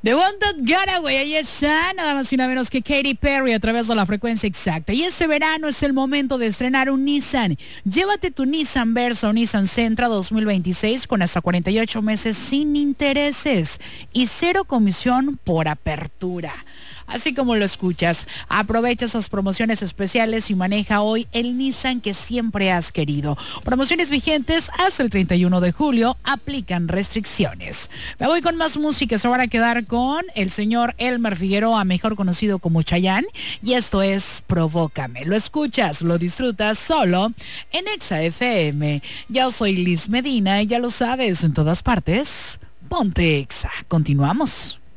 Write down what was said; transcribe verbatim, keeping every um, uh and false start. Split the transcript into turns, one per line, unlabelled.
The One That Got Away, ahí está, nada más y nada menos que Katy Perry a través de la frecuencia exacta. Y este verano es el momento de estrenar un Nissan. Llévate tu Nissan Versa o Nissan Sentra dos mil veintiséis con hasta cuarenta y ocho meses sin intereses y cero comisión por apertura. Así como lo escuchas, aprovecha esas promociones especiales y maneja hoy el Nissan que siempre has querido. Promociones vigentes hasta el treinta y uno de julio, aplican restricciones. Me voy con más música, se van a quedar con el señor Elmer Figueroa, mejor conocido como Chayanne, y esto es Provócame. Lo escuchas, lo disfrutas solo en Exa F M. Yo soy Liz Medina y ya lo sabes, en todas partes, ponte Exa. Continuamos.